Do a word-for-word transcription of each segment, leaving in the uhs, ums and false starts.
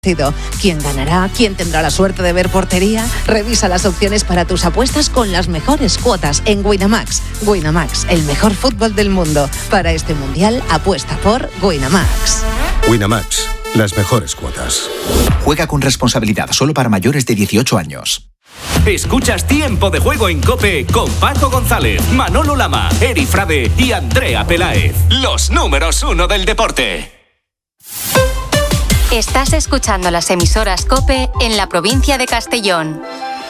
¿Quién ganará? ¿Quién tendrá la suerte de ver portería? Revisa las opciones para tus apuestas con las mejores cuotas en Winamax. Winamax, el mejor fútbol del mundo. Para este mundial, apuesta por Winamax. Winamax, las mejores cuotas. Juega con responsabilidad, solo para mayores de dieciocho años. Escuchas Tiempo de Juego en COPE con Paco González, Manolo Lama, Eri Frade y Andrea Peláez. Los números uno del deporte. Estás escuchando las emisoras COPE en la provincia de Castellón.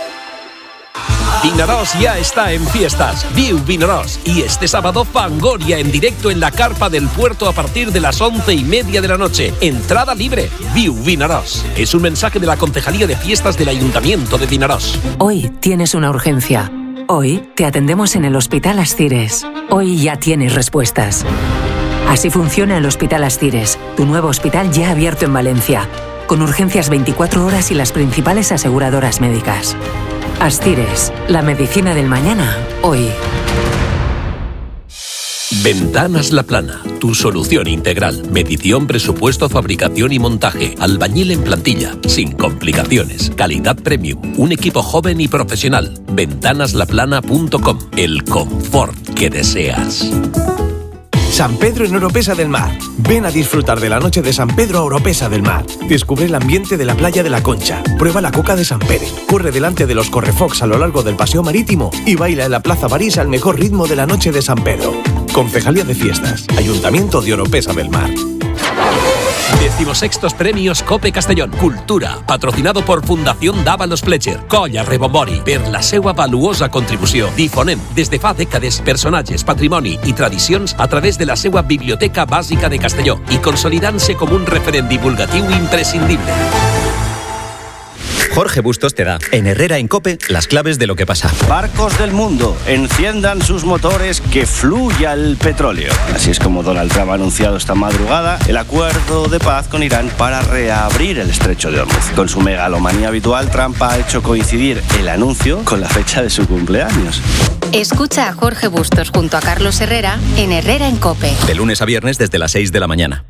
Vinaròs ya está en fiestas. Viu Vinaròs. Y este sábado Fangoria en directo en la carpa del puerto a partir de las once y media de la noche. Entrada libre. Viu Vinaròs. Es un mensaje de la Concejalía de Fiestas del Ayuntamiento de Vinaròs. Hoy tienes una urgencia. Hoy te atendemos en el Hospital Ascires. Hoy ya tienes respuestas. Así funciona el Hospital Ascires, tu nuevo hospital ya abierto en Valencia, con urgencias veinticuatro horas y las principales aseguradoras médicas. Ascires, la medicina del mañana, hoy. Ventanas La Plana, tu solución integral. Medición, presupuesto, fabricación y montaje. Albañil en plantilla, sin complicaciones. Calidad premium. Un equipo joven y profesional. ventanas la plana punto com. El confort que deseas. San Pedro en Oropesa del Mar. Ven a disfrutar de la noche de San Pedro a Oropesa del Mar. Descubre el ambiente de la playa de la Concha. Prueba la coca de San Pere. Corre delante de los correfocs a lo largo del paseo marítimo y baila en la Plaza París al mejor ritmo de la noche de San Pedro. Concejalía de Fiestas. Ayuntamiento de Oropesa del Mar. Decimosextos Premios COPE Castellón. Cultura, patrocinado por Fundación Dávalos Fletcher. Colla Rebombori, per la seua valuosa contribució. Difonem des de fa dècades personatges, patrimoni i tradicions a través de la seua Biblioteca Bàsica de Castelló i consolidant-se com un referent divulgatiu imprescindible. Jorge Bustos te da, en Herrera en COPE, las claves de lo que pasa. Barcos del mundo, enciendan sus motores, que fluya el petróleo. Así es como Donald Trump ha anunciado esta madrugada el acuerdo de paz con Irán para reabrir el estrecho de Hormuz. Con su megalomanía habitual, Trump ha hecho coincidir el anuncio con la fecha de su cumpleaños. Escucha a Jorge Bustos junto a Carlos Herrera en Herrera en COPE. De lunes a viernes desde las seis de la mañana.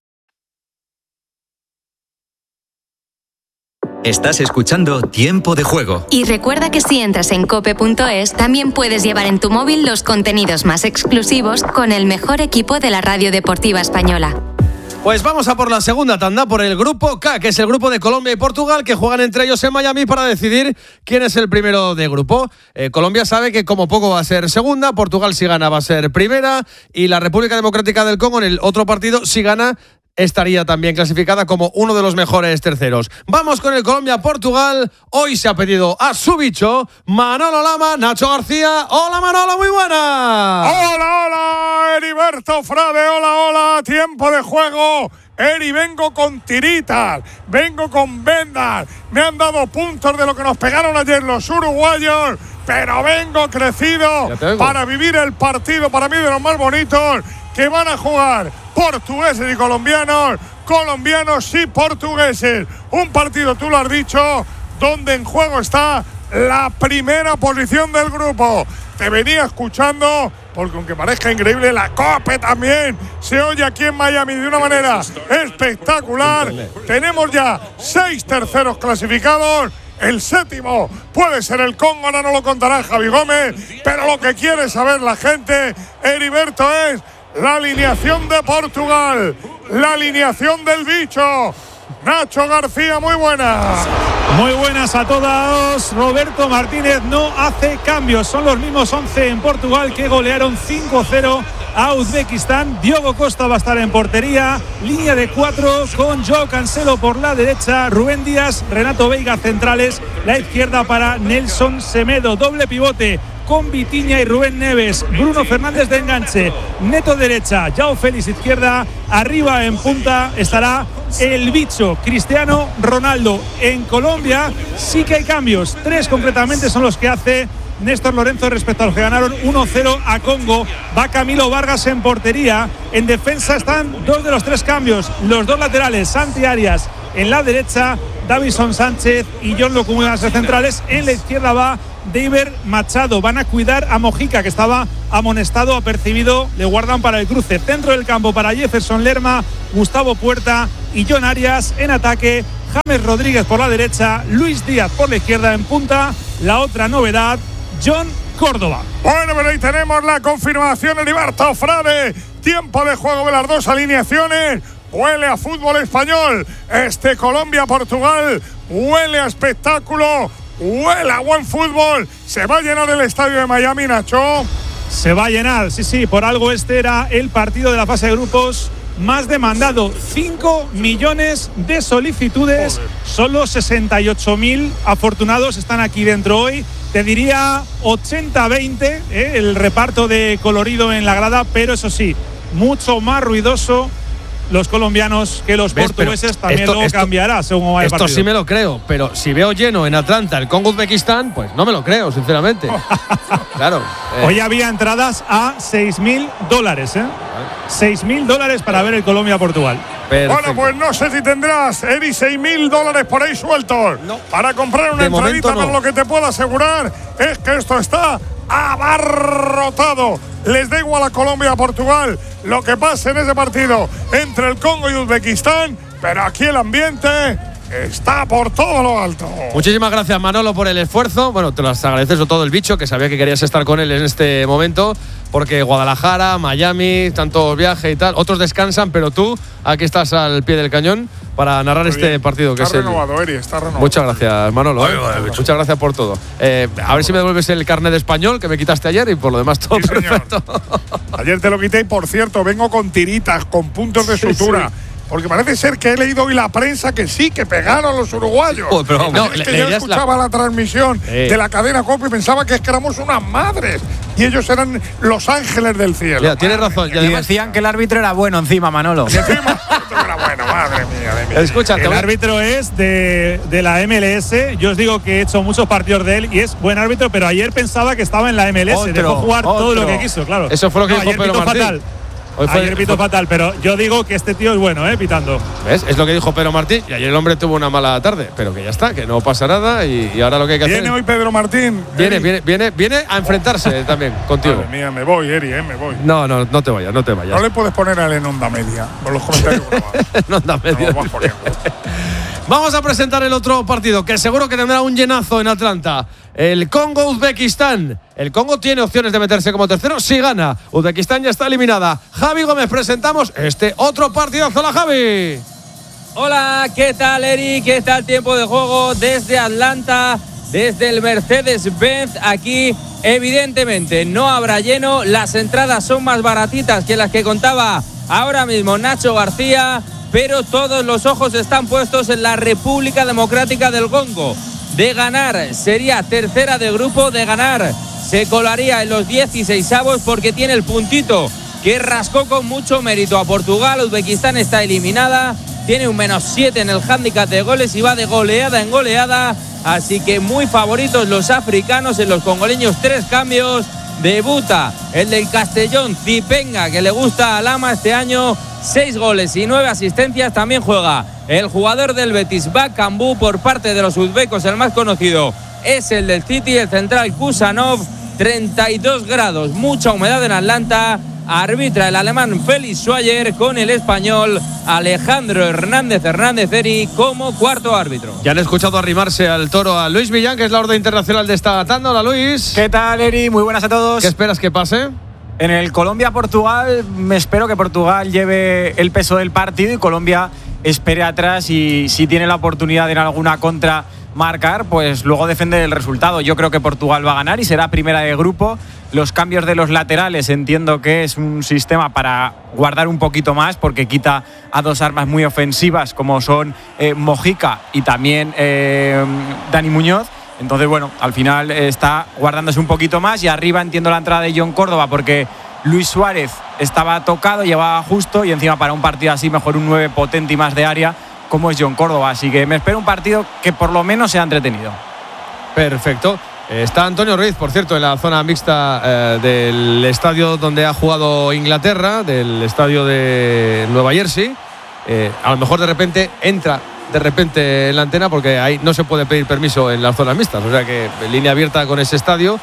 Estás escuchando Tiempo de Juego. Y recuerda que si entras en cope punto es, también puedes llevar en tu móvil los contenidos más exclusivos con el mejor equipo de la radio deportiva española. Pues vamos a por la segunda tanda, por el grupo K, que es el grupo de Colombia y Portugal, que juegan entre ellos en Miami para decidir quién es el primero de grupo. Eh, Colombia sabe que como poco va a ser segunda, Portugal si gana va a ser primera, y la República Democrática del Congo en el otro partido, si gana, estaría también clasificada como uno de los mejores terceros. Vamos con el Colombia-Portugal. Hoy se ha pedido a su bicho Manolo Lama, Nacho García. Hola Manolo, muy buena. Hola, hola, Heriberto Frade, hola, hola, tiempo de juego. Eri, vengo con tiritas, vengo con vendas. Me han dado puntos de lo que nos pegaron ayer los uruguayos, pero vengo crecido para vivir el partido, para mí de los más bonitos, que van a jugar portugueses y colombianos, colombianos y portugueses. Un partido, tú lo has dicho, donde en juego está la primera posición del grupo. Te venía escuchando, porque aunque parezca increíble, la COPE también se oye aquí en Miami de una manera espectacular. Tenemos ya seis terceros clasificados. El séptimo puede ser el Congo, ahora no lo contará Javi Gómez, pero lo que quiere saber la gente, Heriberto, es la alineación de Portugal, la alineación del bicho. Nacho García, muy buenas. Muy buenas a todos. Roberto Martínez no hace cambios. Son los mismos once en Portugal que golearon cinco cero a Uzbekistán. Diogo Costa va a estar en portería. Línea de cuatro con Joao Cancelo por la derecha. Rubén Díaz, Renato Veiga centrales. La izquierda para Nelson Semedo. Doble pivote con Vitinha y Rubén Neves. Bruno Fernández de enganche. Neto derecha. Joao Félix izquierda. Arriba en punta estará el bicho Cristiano Ronaldo. En Colombia sí que hay cambios. Tres concretamente son los que hace Néstor Lorenzo respecto a los que ganaron uno cero a Congo. Va Camilo Vargas en portería. En defensa están dos de los tres cambios. Los dos laterales, Santi Arias en la derecha, Davison Sánchez y John Locumuna centrales. En la izquierda va Deiber Machado. Van a cuidar a Mojica, que estaba amonestado, apercibido. Le guardan para el cruce. Centro del campo para Jefferson Lerma, Gustavo Puerta y John Arias. En ataque, James Rodríguez por la derecha, Luis Díaz por la izquierda. En punta, la otra novedad, Jon Córdoba. Bueno, pero ahí tenemos la confirmación, Heriberto Frade. Tiempo de juego de las dos alineaciones. Huele a fútbol español. Este Colombia-Portugal huele a espectáculo, huele a buen fútbol. Se va a llenar el estadio de Miami, Nacho. Se va a llenar, sí, sí. Por algo este era el partido de la fase de grupos más demandado. cinco millones de solicitudes. Joder. Solo sesenta y ocho mil afortunados están aquí dentro hoy. Te diría ochenta veinte, ¿eh? El reparto de colorido en la grada, pero eso sí, mucho más ruidoso los colombianos que los ¿Ves? portugueses. Pero también esto, luego esto, cambiará según vaya el partido. Esto sí me lo creo, pero si veo lleno en Atlanta el Congo-Uzbekistán, pues no me lo creo, sinceramente. Claro. Eh. Hoy había entradas a seis mil dólares, ¿eh? seis mil dólares para ver el Colombia-Portugal. Perfecto. Bueno, pues no sé si tendrás, Eri, seis mil dólares por ahí sueltos no. para comprar una de entradita, no. Pero lo que te puedo asegurar es que esto está abarrotado. Les da igual a Colombia a Portugal lo que pase en ese partido entre el Congo y Uzbekistán, pero aquí el ambiente está por todo lo alto. Muchísimas gracias, Manolo, por el esfuerzo. Bueno, te las agradeces todo el bicho, que sabía que querías estar con él en este momento, porque Guadalajara, Miami, tantos viajes y tal, otros descansan, pero tú aquí estás al pie del cañón para narrar este partido. Está que es renovado, el... Eri, está renovado. Muchas gracias, Manolo. Ay, vale, Muchas vale. gracias por todo. Eh, a ver si me devuelves el carnet de español que me quitaste ayer y por lo demás todo sí, perfecto. Ayer te lo quité y, por cierto, vengo con tiritas, con puntos de sutura. Sí, sí. Porque parece ser que he leído hoy la prensa que sí, que pegaron los uruguayos. Oh, pero, no, es que le, yo le escuchaba la, la transmisión eh. de la cadena COPE y pensaba que es que éramos unas madres y ellos eran los ángeles del cielo. Ya, tienes razón. Y, y decían que el árbitro era bueno encima, Manolo. Y encima el árbitro era bueno, madre mía. De mí. Escúchate, el árbitro es de, de la M L S. Yo os digo que he hecho muchos partidos de él y es buen árbitro, pero ayer pensaba que estaba en la M L S. Otro, Dejó jugar otro. todo lo que quiso, claro. Eso fue lo que no, dijo Pedro Martín. Fatal. Hoy fue, ayer pito fue, fatal, pero yo digo que este tío es bueno, ¿eh? Pitando. ¿Ves? Es lo que dijo Pedro Martín. Y ayer el hombre tuvo una mala tarde, pero que ya está, que no pasa nada. Y, y ahora lo que hay que ¿Viene hacer. ¿Viene hoy Pedro Martín? Viene, viene, viene, viene a enfrentarse también contigo. Madre mía, me voy, Eri, ¿eh? Me voy. No, no, no te vayas, no te vayas. No le puedes poner a él en onda media, por los comentarios grabados. En onda media. No, Vamos a presentar el otro partido, que seguro que tendrá un llenazo en Atlanta. El Congo-Uzbekistán. El Congo tiene opciones de meterse como tercero si gana. Uzbekistán ya está eliminada. Javi Gómez, presentamos este otro partidazo. Hola, Javi. Hola, ¿qué tal, Eri? ¿Qué tal tiempo de juego desde Atlanta? Desde el Mercedes-Benz. Aquí, evidentemente, no habrá lleno. Las entradas son más baratitas que las que contaba ahora mismo Nacho García, pero todos los ojos están puestos en la República Democrática del Congo. De ganar, sería tercera de grupo. De ganar, se colaría en los dieciseisavos porque tiene el puntito que rascó con mucho mérito a Portugal. Uzbekistán está eliminada, tiene un menos siete en el hándicap de goles y va de goleada en goleada. Así que muy favoritos los africanos. En los congoleños tres cambios. Debuta el del Castellón, Zipenga, que le gusta a Lama este año. Seis goles y nueve asistencias. También juega el jugador del Betis, Bakambu. Por parte de los uzbecos, el más conocido es el del City, el central Kusanov. treinta y dos grados, mucha humedad en Atlanta. Arbitra el alemán Félix Schwager con el español Alejandro Hernández Hernández Eri como cuarto árbitro. Ya han escuchado arrimarse al toro a Luis Millán, que es la orden internacional de esta tanda. Hola, Luis. ¿Qué tal, Eri? Muy buenas a todos. ¿Qué esperas que pase? En el Colombia-Portugal me espero que Portugal lleve el peso del partido y Colombia espere atrás, y si tiene la oportunidad de en alguna contra marcar, pues luego defender el resultado. Yo creo que Portugal va a ganar y será primera de grupo. Los cambios de los laterales entiendo que es un sistema para guardar un poquito más, porque quita a dos armas muy ofensivas como son eh, Mojica y también eh, Dani Muñoz. Entonces, bueno, al final está guardándose un poquito más, y arriba entiendo la entrada de Jon Córdoba porque Luis Suárez estaba tocado, llevaba justo, y encima para un partido así mejor un nueve potente y más de área como es Jon Córdoba. Así que me espero un partido que por lo menos sea entretenido. Perfecto. Está Antonio Ruiz, por cierto, en la zona mixta eh, del estadio donde ha jugado Inglaterra, del estadio de Nueva Jersey. Eh, a lo mejor de repente entra de repente en la antena, porque ahí no se puede pedir permiso en las zonas mixtas, o sea que en línea abierta con ese estadio.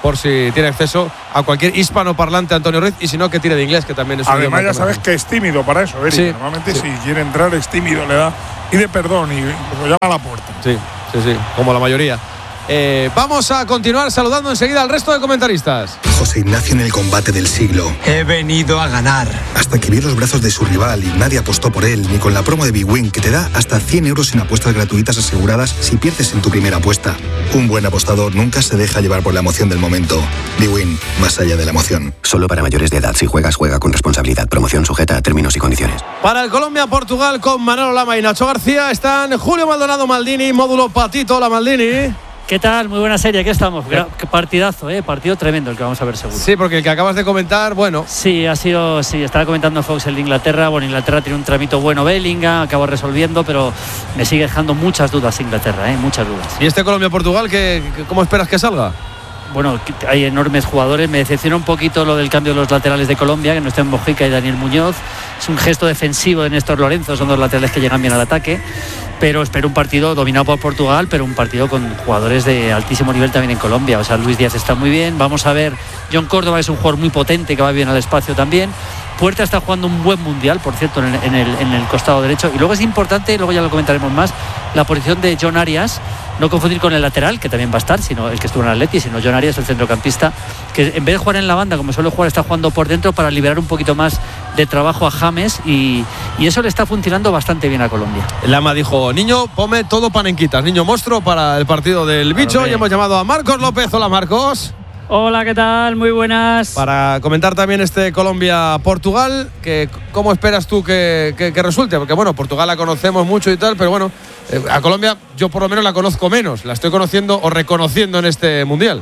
por si tiene acceso a cualquier hispanoparlante Antonio Ruiz, y si no, que tire de inglés, que también es un Además, idioma ya sabes que es tímido para eso, Eric. Sí, Normalmente sí. si quiere entrar es tímido, le da y de perdón y lo llama a la puerta. Sí, sí, sí, como la mayoría. Eh, vamos a continuar saludando enseguida al resto de comentaristas. José Ignacio en el combate del siglo. He venido a ganar. Hasta que vio los brazos de su rival y nadie apostó por él, ni con la promo de Big Win, que te da hasta cien euros en apuestas gratuitas aseguradas si pierdes en tu primera apuesta. Un buen apostador nunca se deja llevar por la emoción del momento. Big Win, más allá de la emoción. Solo para mayores de edad. Si juegas, juega con responsabilidad. Promoción sujeta a términos y condiciones. Para el Colombia-Portugal con Manolo Lama y Nacho García están Julio Maldonado Maldini, módulo Patito. Hola, Maldini. ¿Qué tal? Muy buena serie, aquí estamos. Qué partidazo, ¿eh? Partido tremendo el que vamos a ver seguro. Sí, porque el que acabas de comentar, bueno. Sí, ha sido, sí, estaba comentando Fox el de Inglaterra. Bueno, Inglaterra tiene un tramito bueno, Bellingham, acabó resolviendo, pero me sigue dejando muchas dudas Inglaterra, ¿eh? Muchas dudas. ¿Y este Colombia-Portugal, ¿qué, cómo esperas que salga? Bueno, hay enormes jugadores. Me decepciona un poquito lo del cambio de los laterales de Colombia, que no estén Mojica y Daniel Muñoz. Es un gesto defensivo de Néstor Lorenzo, son dos laterales que llegan bien al ataque. Pero espero un partido dominado por Portugal, pero un partido con jugadores de altísimo nivel también en Colombia. O sea, Luis Díaz está muy bien. Vamos a ver, John Córdoba es un jugador muy potente que va bien al espacio también. Puerta está jugando un buen mundial, por cierto, en el, en el, en el costado derecho. Y luego es importante, luego ya lo comentaremos más, la posición de John Arias. No confundir con el lateral, que también va a estar, sino el que estuvo en el Atleti, sino John Arias, el centrocampista, que en vez de jugar en la banda, como suele jugar, está jugando por dentro para liberar un poquito más de trabajo a James, y, y eso le está funcionando bastante bien a Colombia. Lama dijo, niño, ponme todo panenquitas, niño monstruo para el partido del bicho. Claro, y hemos llamado a Marcos López. Hola, Marcos. Hola, ¿qué tal? Muy buenas. Para comentar también este Colombia-Portugal, que ¿cómo esperas tú que, que, que resulte? Porque bueno, Portugal la conocemos mucho y tal, pero bueno, eh, a Colombia yo por lo menos la conozco menos, la estoy conociendo o reconociendo en este Mundial.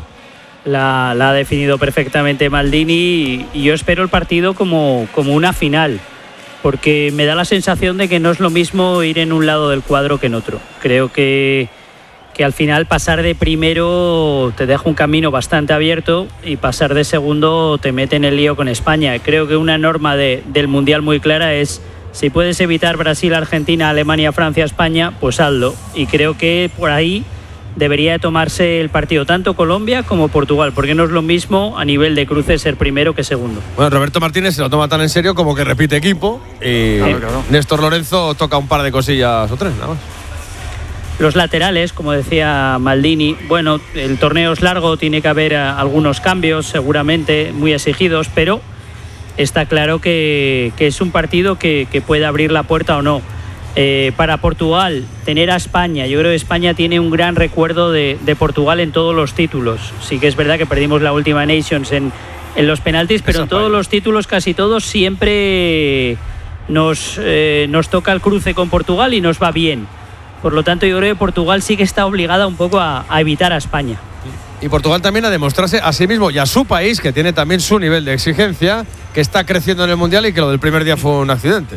La, la ha definido perfectamente Maldini y, y yo espero el partido como, como una final, porque me da la sensación de que no es lo mismo ir en un lado del cuadro que en otro. Creo que que al final pasar de primero te deja un camino bastante abierto y pasar de segundo te mete en el lío con España. Creo que una norma de, del Mundial muy clara es, si puedes evitar Brasil, Argentina, Alemania, Francia, España, pues hazlo. Y creo que por ahí debería tomarse el partido tanto Colombia como Portugal, porque no es lo mismo a nivel de cruce ser primero que segundo. Bueno, Roberto Martínez se lo toma tan en serio como que repite equipo y claro, claro. Néstor Lorenzo toca un par de cosillas o tres, nada más. Los laterales, como decía Maldini, bueno, el torneo es largo, tiene que haber algunos cambios seguramente muy exigidos, pero está claro que, que es un partido que, que puede abrir la puerta o no. Eh, para Portugal, tener a España, yo creo que España tiene un gran recuerdo de, de Portugal en todos los títulos. Sí que es verdad que perdimos la última Nations en, en los penaltis, pero en todos los títulos, casi todos, siempre nos, eh, nos toca el cruce con Portugal y nos va bien. Por lo tanto, yo creo que Portugal sí que está obligada un poco a, a evitar a España. Y Portugal también a demostrarse a sí mismo y a su país, que tiene también su nivel de exigencia, que está creciendo en el Mundial y que lo del primer día fue un accidente.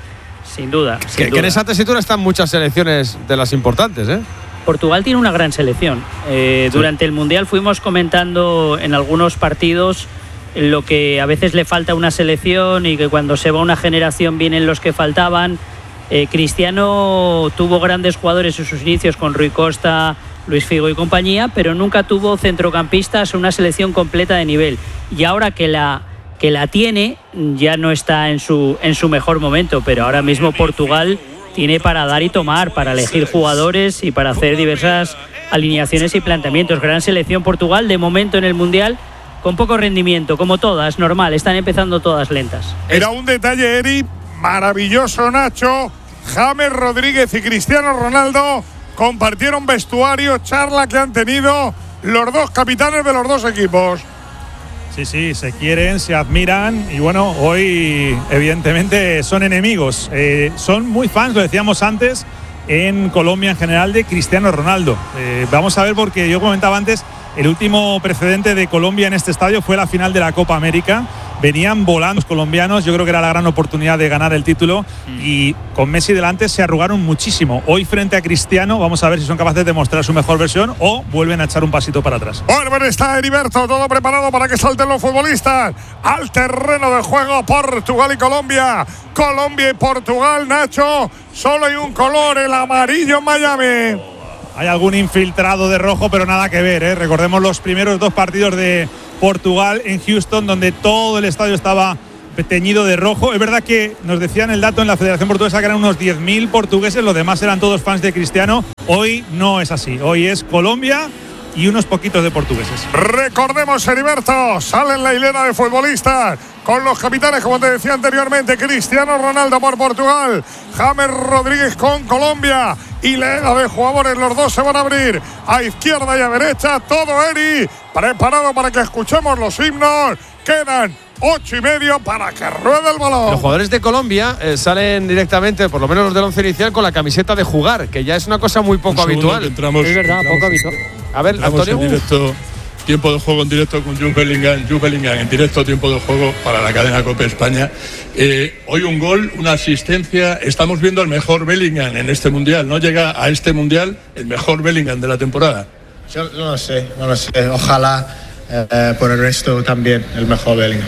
Sin duda. Que, sin que duda. en esa tesitura están muchas selecciones de las importantes, ¿eh? Portugal tiene una gran selección. Eh, sí. Durante el Mundial fuimos comentando en algunos partidos lo que a veces le falta a una selección y que cuando se va una generación vienen los que faltaban. Eh, Cristiano tuvo grandes jugadores en sus inicios con Rui Costa, Luis Figo y compañía, pero nunca tuvo centrocampistas o una selección completa de nivel. Y ahora que la, que la tiene, ya no está en su, en su mejor momento, pero ahora mismo Portugal tiene para dar y tomar, para elegir jugadores y para hacer diversas alineaciones y planteamientos. Gran selección Portugal, de momento en el Mundial, con poco rendimiento, como todas, normal, están empezando todas lentas. Era un detalle, Eri, maravilloso, Nacho. James Rodríguez y Cristiano Ronaldo compartieron vestuario, charla que han tenido los dos capitanes de los dos equipos. Sí, sí, se quieren, se admiran y bueno, hoy evidentemente son enemigos. Eh, son muy fans, lo decíamos antes, en Colombia en general, de Cristiano Ronaldo. Eh, vamos a ver, porque yo comentaba antes, el último precedente de Colombia en este estadio fue la final de la Copa América. Venían volando los colombianos, yo creo que era la gran oportunidad de ganar el título mm. y con Messi delante se arrugaron muchísimo. Hoy frente a Cristiano vamos a ver si son capaces de mostrar su mejor versión o vuelven a echar un pasito para atrás. Bueno, está Heriberto, todo preparado para que salten los futbolistas al terreno de juego. Portugal y Colombia, Colombia y Portugal, Nacho, solo hay un color, el amarillo en Miami. hay algún infiltrado de rojo, pero nada que ver, ¿eh? Recordemos los primeros dos partidos de Portugal en Houston, donde todo el estadio estaba teñido de rojo. Es verdad que nos decían el dato en la Federación Portuguesa que eran unos diez mil portugueses, los demás eran todos fans de Cristiano. Hoy no es así, hoy es Colombia y unos poquitos de portugueses. Recordemos, Heriberto, sale en la hilera de futbolistas con los capitanes, como te decía anteriormente, Cristiano Ronaldo por Portugal, James Rodríguez con Colombia, y hilera de jugadores, los dos se van a abrir a izquierda y a derecha, todo Eri preparado para que escuchemos los himnos. Quedan ocho y medio para que ruede el balón. Los jugadores de Colombia eh, salen directamente, por lo menos los del once inicial, con la camiseta de jugar, que ya es una cosa muy poco habitual. Entramos, es verdad, entramos, poco habitual. A ver, Antonio. En directo, tiempo de juego en directo con Jude Bellingham. Jude Bellingham en directo, tiempo de juego para la cadena COPE España. Eh, hoy un gol, una asistencia. Estamos viendo el mejor Bellingham en este mundial. No llega a este mundial el mejor Bellingham de la temporada. Yo no lo sé, no lo sé. Ojalá eh, por el resto también el mejor Bellingham.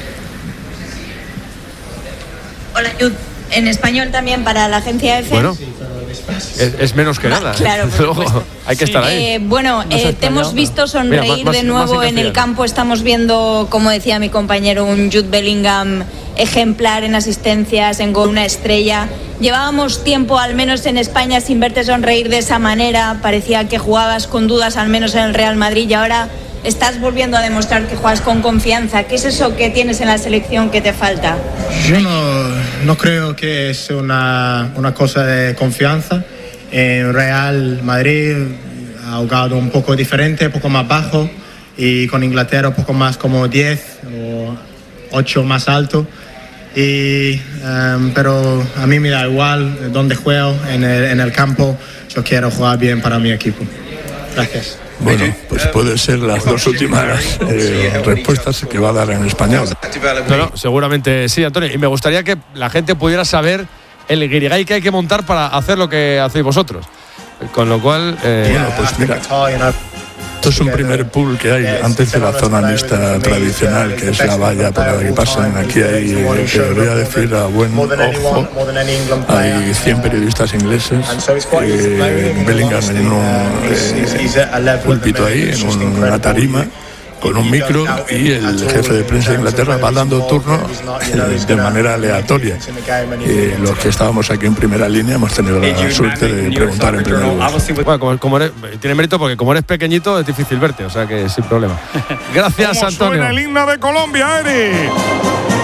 Hola, Jude. En español también para la agencia F. Bueno, es, es menos que nada. Claro, Luego, hay que estar ahí. Eh, bueno, no eh, te hemos visto sonreír Mira, más, más, de nuevo más en el campo. Estamos viendo, como decía mi compañero, un Jude Bellingham ejemplar en asistencias, en gol, una estrella. Llevábamos tiempo, al menos en España, sin verte sonreír de esa manera. Parecía que jugabas con dudas, al menos en el Real Madrid, y ahora estás volviendo a demostrar que juegas con confianza. ¿Qué es eso que tienes en la selección que te falta? Yo no, no creo que es una, una cosa de confianza. En Real Madrid ha jugado un poco diferente, un poco más bajo, y con Inglaterra un poco más como diez o ocho más alto. Y, um, pero a mí me da igual dónde juego, en el, en el campo. Yo quiero jugar bien para mi equipo. Gracias. Bueno, pues puede ser las dos últimas eh, respuestas que va a dar en español. No, no, seguramente sí, Antonio. Y me gustaría que la gente pudiera saber el guirigay que hay que montar para hacer lo que hacéis vosotros. Con lo cual… Eh, bueno, pues mira, esto es un primer pool que hay antes de la zona mixta tradicional, que es la valla por la que pasan. Aquí hay, eh, que voy a decir a buen ojo, hay cien periodistas ingleses, eh, Bellingham en un eh, púlpito ahí, en un, una tarima, con un micro, y el jefe de prensa de Inglaterra va dando turno eh, de manera aleatoria. Eh, los que estábamos aquí en primera línea hemos tenido la suerte de preguntar en primer lugar. Bueno, como, como eres, tiene mérito porque como eres pequeñito es difícil verte, o sea que sin problema. Gracias, ¿Cómo Antonio. Suena el himno de Colombia, Eri?